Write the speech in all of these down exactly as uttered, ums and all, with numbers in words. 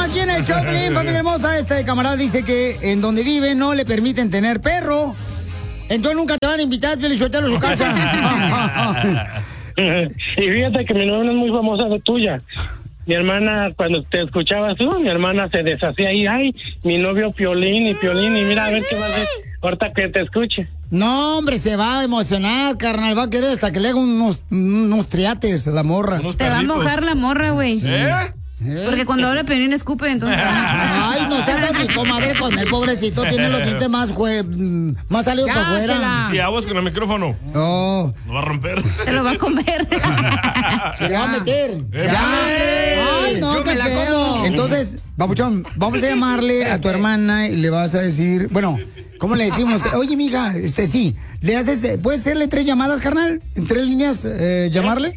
aquí en el Choplin, familia hermosa. Este camarada dice que en donde vive no le permiten tener perro. Entonces nunca te van a invitar, Piolichotelo, a su casa. Y fíjate que mi novia es muy famosa de tuya. Mi hermana, cuando te escuchabas tú, mi hermana se deshacía ahí. Ay, mi novio Piolín y Piolín. Y mira, a ver qué va a hacer ahorita que te escuche. No, hombre, se va a emocionar, carnal. Va a querer hasta que le haga unos, unos triates la morra. Se va a mojar la morra, güey. ¿Sí? ¿Eh? Porque cuando habla Piolín escupe, entonces... Ay, no seas así, comadre, con el pobrecito. Tiene los dientes más, jue... más salidos para afuera. Sí, aguas con el micrófono. No. Lo va a romper. Se lo va a comer. Se le va a meter. Eh, Ya. ¡Eh! Ay, no, Yo qué me la feo. como. Entonces, Papuchón, vamos a llamarle a tu hermana y le vas a decir, bueno, ¿cómo le decimos? Oye, mija, este sí, le haces, ¿puedes hacerle tres llamadas, carnal? En tres líneas, eh, llamarle.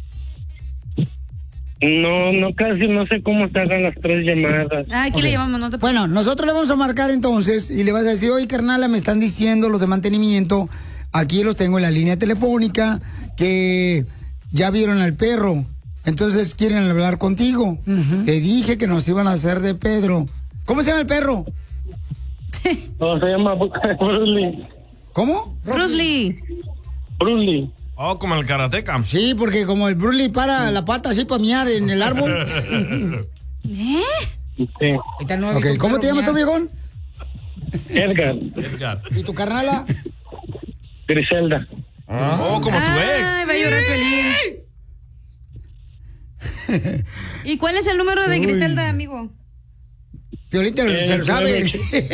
No, no, casi no sé cómo se hagan las tres llamadas. Ah, aquí Ok. le llamamos, no te... Bueno, nosotros le vamos a marcar entonces y le vas a decir, oye, carnala, me están diciendo los de mantenimiento, aquí los tengo en la línea telefónica, que ya vieron al perro, entonces quieren hablar contigo. Te dije que nos iban a hacer de Pedro. ¿Cómo se llama el perro? No, se llama Bruce Lee. ¿Cómo? Bruce Lee. Bruce Lee. Oh, como el karateca. Sí, porque como el Bruce Lee para la pata así para miar en el árbol. ¿Eh? Sí. Esta no ha visto Ok, un ¿cómo perro te llamas miar. tú, viejón? Edgar. Edgar. ¿Y tu carnala? Griselda. Oh, como tu ex. Ay, va a llorar Piolín. ¿Y cuál es el número de Griselda, amigo? Piolín te lo, Eh, se lo sabe.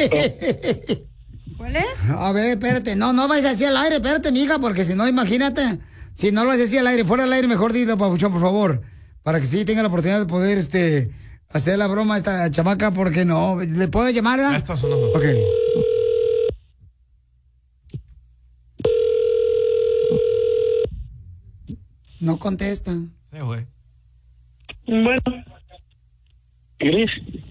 ¿Cuál es? A ver, espérate. No, no vayas así al aire, espérate, mija, porque si no, imagínate. Si no lo haces así al aire, fuera al aire, mejor dilo, Papuchón, por favor. Para que sí tenga la oportunidad de poder este, hacer la broma a esta chamaca, porque no. ¿Le puedo llamar? Ya está sonando. Ok. No contesta. Sí, güey. Bueno. Gris.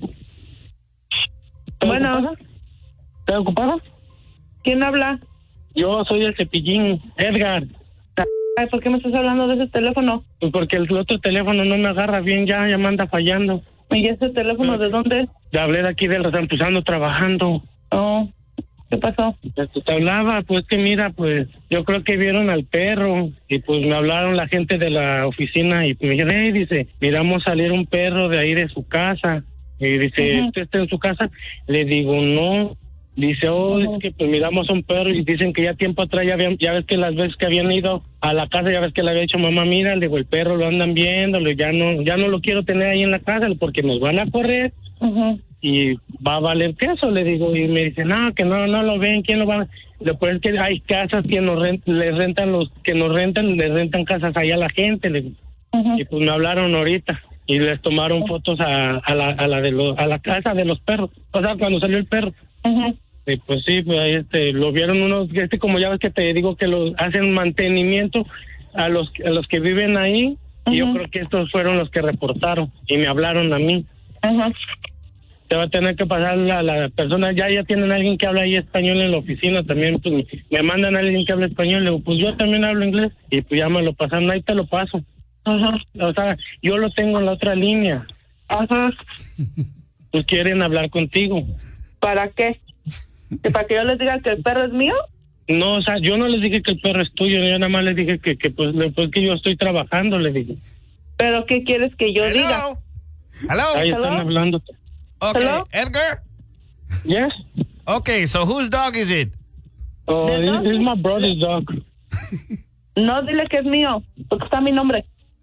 Bueno. ¿Estás ocupado? ¿Quién habla? Yo soy el Cepillín, Edgar. Ay, ¿por qué me estás hablando de ese teléfono? Pues porque el otro teléfono no me agarra bien, ya, ya me anda fallando. ¿Y ese teléfono de dónde es? Te hablé de aquí del restaurante, pues ando trabajando. Oh, ¿qué pasó? Pues, te hablaba, pues que mira, pues yo creo que vieron al perro y pues me hablaron la gente de la oficina y me dijeron, hey, dice, miramos salir un perro de ahí de su casa. Y dice, Ujú. ¿usted está en su casa? Le digo, no. Dice, oh, es que pues miramos a un perro y dicen que ya tiempo atrás ya habían, ya ves que las veces que habían ido a la casa, ya ves que le había dicho, mamá, mira, le digo, el perro lo andan viendo, le digo, ya no, ya no lo quiero tener ahí en la casa porque nos van a correr Ujú. y va a valer queso, le digo, y me dice, no, que no, no lo ven, ¿quién lo va a...? Después es que hay casas que nos rent, les rentan los, que nos rentan, les rentan casas ahí a la gente, le digo. Ujú. Y pues me hablaron ahorita y les tomaron fotos a, a la, a la de los, a la casa de los perros, o sea, cuando salió el perro. Ujú. Y pues sí, pues ahí este, lo vieron unos, este, como ya ves que te digo que los hacen mantenimiento a los, a los que viven ahí, y yo Ujú. creo que estos fueron los que reportaron y me hablaron a mí. Ajá. Te va a tener que pasar la, la persona, ya ya tienen alguien que habla ahí español en la oficina también, pues me, me mandan a alguien que habla español, le digo, pues yo también hablo inglés, y pues ya me lo pasaron, ahí te lo paso. Ajá. O sea, yo lo tengo en la otra línea. Ajá. Pues quieren hablar contigo. ¿Para qué? ¿Que ¿Para que yo les diga que el perro es mío? No, o sea, yo no les dije que el perro es tuyo, yo nada más les dije que, que pues, le- pues que yo estoy trabajando, les dije. ¿Pero qué quieres que yo diga? Hello. Ahí Hello? están hablando. Okay, Hello? Edgar. Yes? Okay, so whose dog is it? Oh, ¿De this dónde? is my brother's dog. No, dile que es mío, porque está mi nombre.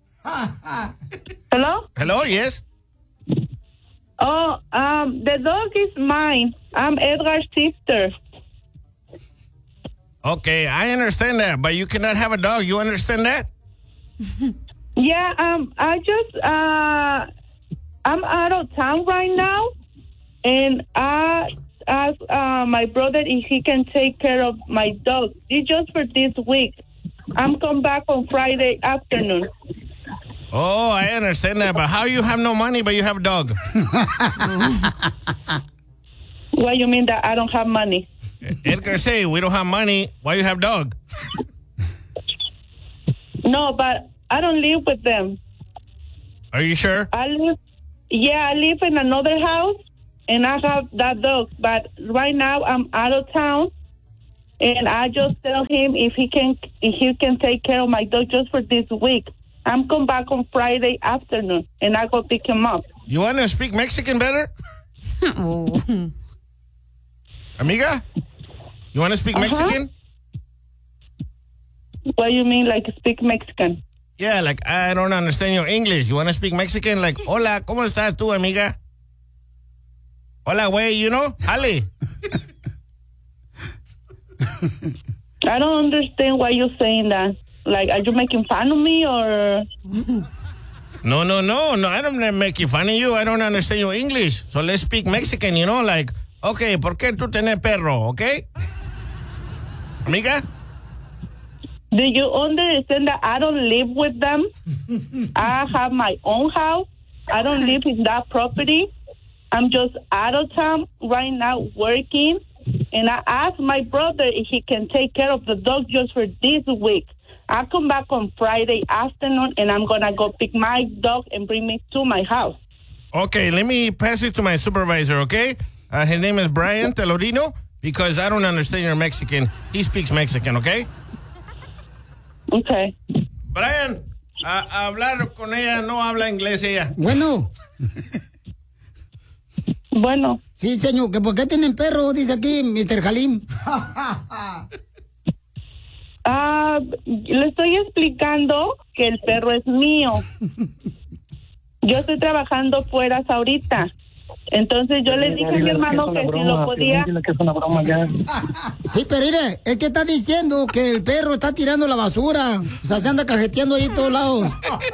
¿Hello? Hello, yes. Oh, um, the dog is mine. I'm Edgar's sister. Okay, I understand that, but you cannot have a dog. You understand that? Yeah, um, I just, uh, I'm out of town right now, and I asked uh, my brother if he can take care of my dog. It's just for this week. I'm come back on Friday afternoon. Oh, I understand that, but how you have no money, but you have a dog? What you mean that I don't have money? Edgar say, we don't have money. Why you have dog? No, but I don't live with them. Are you sure? I live, yeah, I live in another house, and I have that dog. But right now, I'm out of town, and I just tell him if he can, if he can take care of my dog just for this week. I'm come back on Friday afternoon, and I go pick him up. You want to speak Mexican better? Oh. Amiga? You want to speak Uh-huh. Mexican? What do you mean, like speak Mexican? Yeah, like, I don't understand your English. You want to speak Mexican? Like, hola, ¿cómo estás tú, amiga? Hola, güey, you know? Ale. I don't understand why you're saying that. Like, are you making fun of me or? No, no, no, no, I don't make you fun of you. I don't understand your English. So let's speak Mexican, you know? Like, okay, ¿por qué tú tenés perro, okay? Amiga? Do you understand that I don't live with them? I have my own house. I don't live in that property. I'm just out of town right now working. And I asked my brother if he can take care of the dog just for this week. I'll come back on Friday afternoon, and I'm going to go pick my dog and bring me to my house. Okay, let me pass it to my supervisor, okay? Uh, his name is Brian Telorino, because I don't understand your Mexican. He speaks Mexican, okay? Okay. Brian, a hablar con ella, no habla inglés ella. Bueno. Bueno. Sí, señor, que por qué tienen perro, dice aquí mister Halim. Ah, le estoy explicando que el perro es mío. Yo estoy trabajando fuera ahorita. Entonces yo le dije a mi hermano que si lo podía... Sí, pero mire, es que está diciendo que el perro está tirando la basura. O sea, se anda cajeteando ahí en todos lados.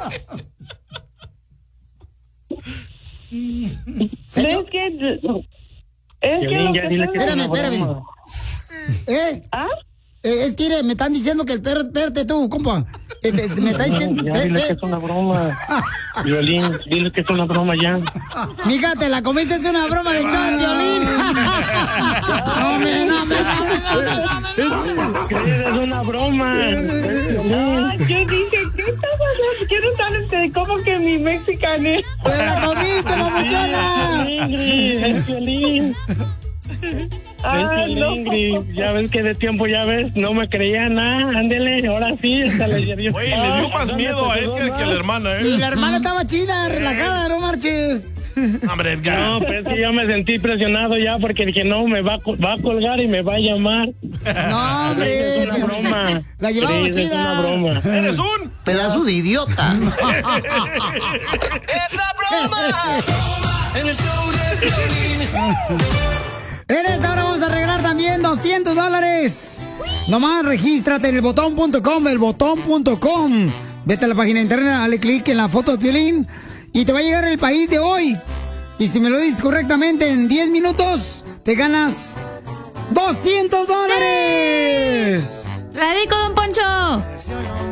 ¿Ves que...? Es que lo que espérame, espérame. ¿Eh? ¿Ah? Eh, es que mire, me están diciendo que el perro, espérate tú, compa. Eh, te- te- me está diciendo. Ya, ve- dile ve- que es una broma. Violín, dile que es una broma ya. Mija, te la comiste, es una broma de show, Violín. No, me, no, me, no, me, no, me, no, me. Es una broma. Ah, yo dije, ¿qué está pasando? Quiero saber cómo que mi mexicano es. ¡Te la comiste, mamuchona! Ingrid, es Violín. Ah, Es no. Ingrid. Ya ves que de tiempo ya ves, no me creía nada. Ándele, ahora sí, hasta le dio. Güey, le dio más miedo a Edgar que a la hermana, Y ¿eh? la hermana estaba chida, relajada, no marches. Hombre, Edgar. No, pues sí, yo me sentí presionado ya porque dije, no, me va a, col- va a colgar y me va a llamar. No, hombre. Es una broma. La llevaba Cris, es chida. una broma. Eres un... Pedazo de idiota. En el show de Piolín. En esta hora vamos a regalar también doscientos dólares. Nomás regístrate en el botón punto com, el botón punto com. Vete a la página de internet, dale clic en la foto de Piolín y te va a llegar el país de hoy. Y si me lo dices correctamente en diez minutos, te ganas doscientos dólares. La dedico, don Poncho.